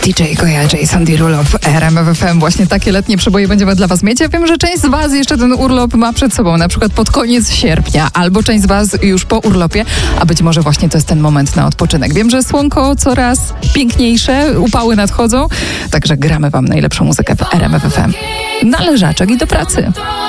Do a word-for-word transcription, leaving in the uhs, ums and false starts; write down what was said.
D J Goja, Jason Derulo w R M F F M. Właśnie takie letnie przeboje będziemy dla was mieć. Ja wiem, że część z was jeszcze ten urlop ma przed sobą, na przykład pod koniec sierpnia, albo część z was już po urlopie, a być może właśnie to jest ten moment na odpoczynek. Wiem, że słonko coraz piękniejsze, upały nadchodzą, także gramy wam najlepszą muzykę w R M F F M. Na leżaczek i do pracy.